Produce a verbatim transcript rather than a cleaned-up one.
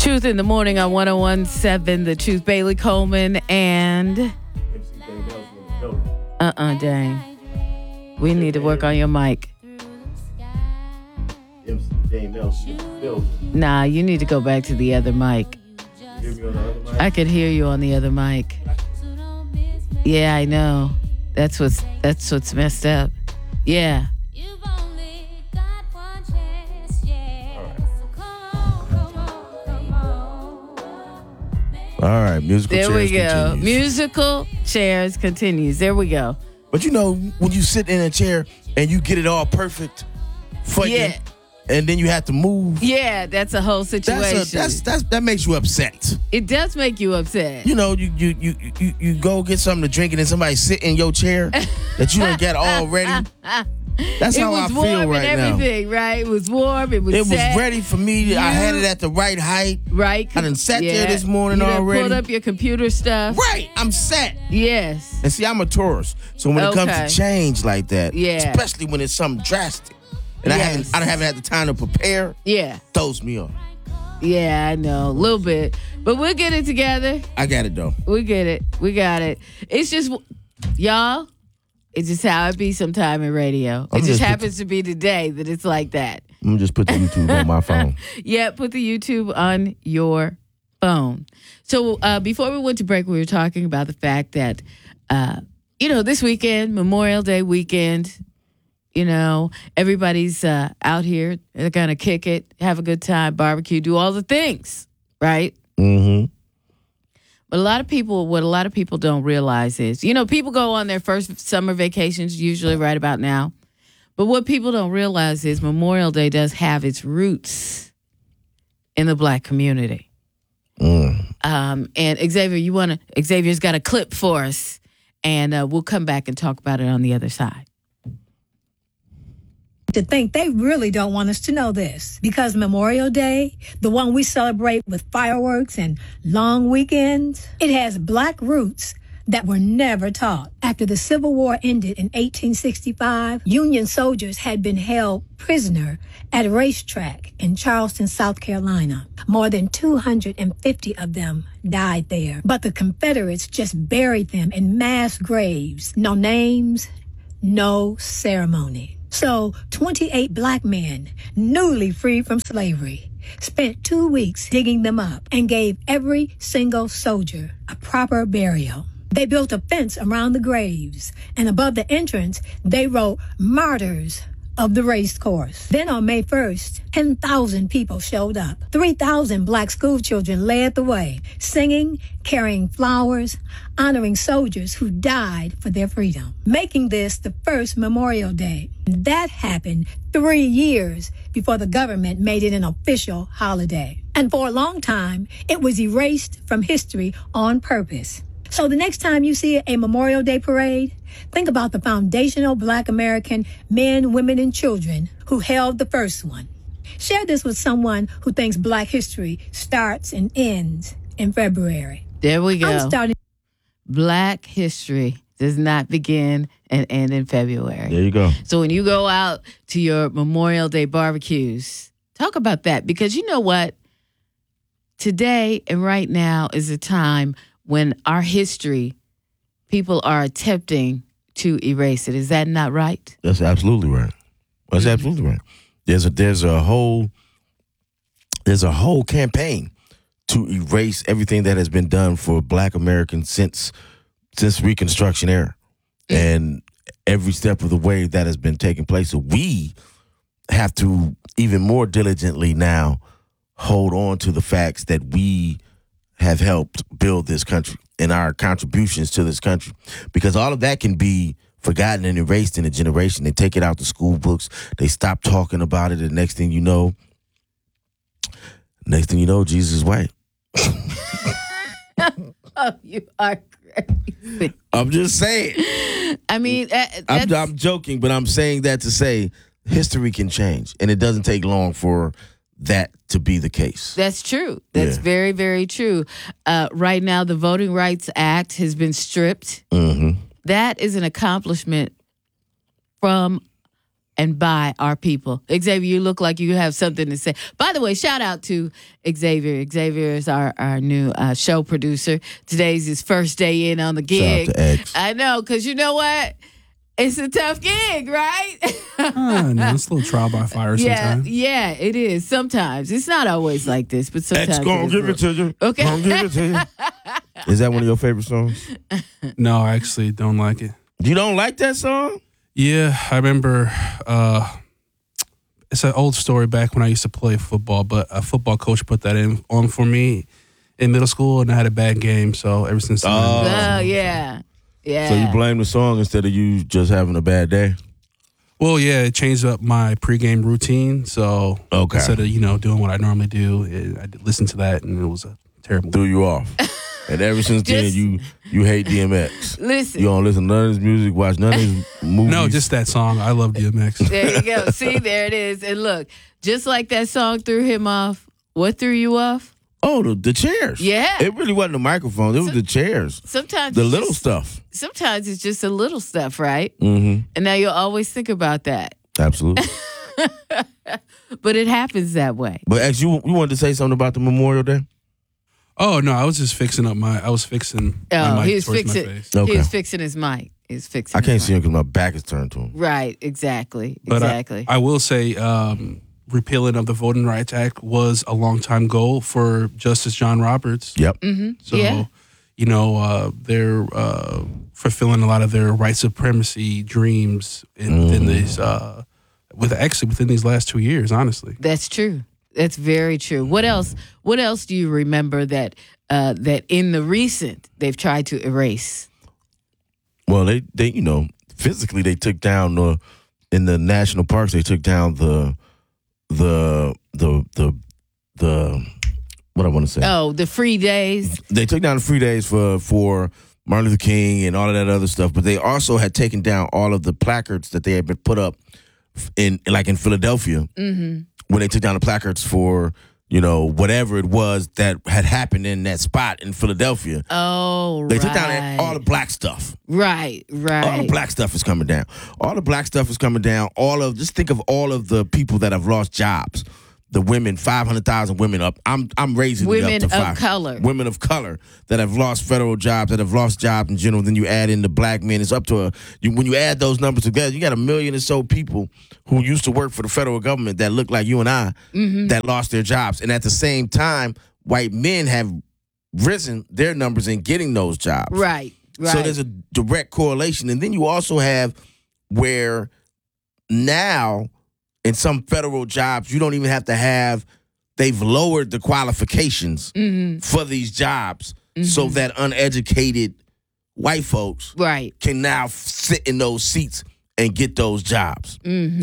Truth in the Morning on one oh one point seven The Truth. Bailey Coleman and... Uh-uh, dang. We need to work on your mic. Nah, you need to go back to the other mic. I could hear you on the other mic. Yeah, I know. That's what's that's what's messed up. Yeah. All right, musical there chairs we go. continues. Musical chairs continues. There we go. But you know, when you sit in a chair and you get it all perfect for you, Yeah. and then you have to move. Yeah, that's a whole situation. That's a, that's that's that makes you upset. It does make you upset. You know, you you you you, you go get something to drink and then somebody sit in your chair that you don't get already. That's it how was I warm feel right and now. everything, right? It was warm. It was It set. was ready for me. You, I had it at the right height. Right. I done sat yeah. there this morning you done already. pulled up your computer stuff. Right. I'm set. Yes. And see, I'm a tourist. So when it comes Okay. to change like that, Yeah. especially when it's something drastic, and I Yes. haven't I haven't had the time to prepare, Yeah. throws me off. Yeah, I know. A little bit. But we'll get it together. I got it though. We get it. We got it. It's just, y'all, it's just how it be sometime in radio. I'm it just just- happens to be today that it's like that. I'm gonna just put the YouTube on my phone. Yeah, put the YouTube on your phone. So uh, before we went to break, we were talking about the fact that, uh, you know, this weekend, Memorial Day weekend, you know, everybody's uh, out here. They're going to kick it, have a good time, barbecue, do all the things, right? Mm-hmm. But a lot of people, what a lot of people don't realize is, you know, people go on their first summer vacations usually right about now. But what people don't realize is Memorial Day does have its roots in the Black community. Mm. Um, and Xavier, you want to? Xavier's got a clip for us, and uh, we'll come back and talk about it on the other side. To think they really don't want us to know this, because Memorial Day, the one we celebrate with fireworks and long weekends, it has Black roots that were never taught. After the Civil War ended in eighteen sixty-five, Union soldiers had been held prisoner at a racetrack in Charleston, South Carolina. More than two hundred fifty of them died there, but the Confederates just buried them in mass graves. No names, no ceremony. So twenty-eight Black men, newly freed from slavery, spent two weeks digging them up and gave every single soldier a proper burial. They built a fence around the graves, and above the entrance, they wrote "Martyrs of the Race Course." Then on May first, ten thousand people showed up. three thousand Black school children led the way, singing, carrying flowers, honoring soldiers who died for their freedom, making this the first Memorial Day. That happened three years before the government made it an official holiday. And for a long time, it was erased from history on purpose. So the next time you see a Memorial Day parade, think about the foundational Black American men, women, and children who held the first one. Share this with someone who thinks Black history starts and ends in February. There we go. I'm starting. Black history does not begin and end in February. There you go. So when you go out to your Memorial Day barbecues, talk about that, because you know what? Today and right now is a time when our history, people are attempting to erase it. Is that not right? That's absolutely right. That's absolutely right. There's a there's a whole there's a whole campaign to erase everything that has been done for Black Americans since since Reconstruction era, and every step of the way that has been taking place. So we have to even more diligently now hold on to the facts that we have helped build this country and our contributions to this country, because all of that can be forgotten and erased in a generation. They take it out the school books. They stop talking about it. And next thing you know, next thing you know, Jesus is white. Oh, you are crazy. I'm just saying. I mean, uh, I'm, that's, I'm joking, but I'm saying that to say history can change, and it doesn't take long for that to be the case. that's true. That's Yeah. very, very true. Uh, right now, the Voting Rights Act has been stripped. Mm-hmm. That is an accomplishment from and by our people. Xavier, you look like you have something to say. By the way, shout out to Xavier. Xavier is our, our new uh, show producer. Today's his first day in on the gig. Shout out to X. I know, because you know what? It's a tough gig, right? uh, no, it's a little trial by fire yeah, sometimes. yeah, it is. Sometimes. It's not always like this, but sometimes. X gonna give it to you. Okay. Gonna give it to you. Is that one of your favorite songs? No, I actually don't like it. You don't like that song? Yeah, I remember. Uh, it's an old story back when I used to play football, but a football coach put that in on for me in middle school, and I had a bad game. So ever since then, Oh. Oh, yeah. Yeah. So you blame the song instead of you just having a bad day? well, yeah, it changed up my pregame routine. So Okay. instead of you know doing what I normally do, it, I did listen to that, and it was a terrible. Threw you off. And ever since then, Just- you you hate D M X. Listen. You don't listen to none of his music, watch none of his movies. No, just that song. I love D M X. There you go. See, there it is. And look, just like that song threw him off, what threw you off? Oh, the, the chairs. Yeah. It really wasn't the microphones. It was the chairs. Sometimes The it's little just- stuff. Sometimes it's just the little stuff, right? Mm-hmm. And now you'll always think about that. Absolutely. But it happens that way. But X, you you wanted to say something about the Memorial Day? Oh no, I was just fixing up my. I was fixing. Oh, my mic he was towards my fixing. face. Okay. He was fixing his mic. He was fixing. I can't his see him mic. because my back is turned to him. Right. Exactly. But I- exactly. I, will say, um, repealing of the Voting Rights Act was a long time goal for Justice John Roberts. Yep. mm-hmm. So, yeah. you know, uh, they're uh, fulfilling a lot of their white supremacy dreams in, Mm. in these, uh, with actually within these last two years. Honestly, That's true. That's very true. What else? What else do you remember that uh, that in the recent they've tried to erase? Well, they, they you know, physically they took down the in the national parks. They took down the the the the the what I want to say. Oh, the free days. They took down the free days for for Martin Luther King and all of that other stuff. But they also had taken down all of the placards that they had been put up in like in Philadelphia Mm-hmm. when they took down the placards for you know whatever it was that had happened in that spot in Philadelphia. Oh, They right. took down all the black stuff. Right, All the right. black stuff is coming down. All the black stuff is coming down. All of just think of all of the people that have lost jobs. The women, five hundred thousand women up. I'm I'm raising Women it up to of five. color. Women of color that have lost federal jobs, that have lost jobs in general. Then you add in the black men. It's up to a. You, when you add those numbers together, you got a million or so people who used to work for the federal government that look like you and I Mm-hmm. that lost their jobs. And at the same time, white men have risen their numbers in getting those jobs. Right, right. So there's a direct correlation. And then you also have where now in some federal jobs, you don't even have to have, they've lowered the qualifications Mm-hmm. for these jobs so that uneducated white folks Right. can now sit in those seats and get those jobs. Mm-hmm.